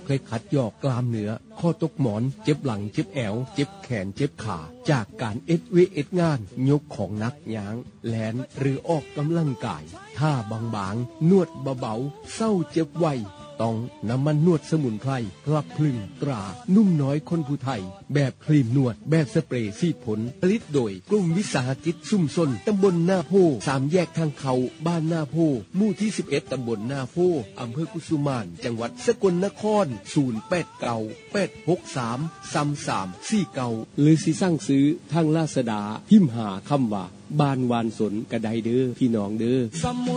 เคยขัดยอกกล้ามเนื้อข้อตกหมอนเจ็บหลังเจ็บแอวเจ็บแขนเจ็บขาจากการเอ็ดงานยกของหนักย้างแลนหรือออกกำลังกายท่าบางๆนวดเบาๆเศร้าเจ็บไวต้องน้ำมันนวดสมุนไพรกลับพลึงตรานุ่มน้อยคนผู้ไทยแบบครีมนวดแบบสเปรย์ซีดผลผลิตโดยกลุ่มวิสาหกิจชุมชนตำบลนาโพ3แยกทางเขาบ้านนาโพหมู่ที่11ตำบลนาโพอำเภอกุสุมานจังหวัดสกลนคร0898633349หรือสิสั่งซื้อทางลาซาด้าพิมพ์หาคำว่าบ้านวานสนกระไดเด้อพี่น้องเด้อ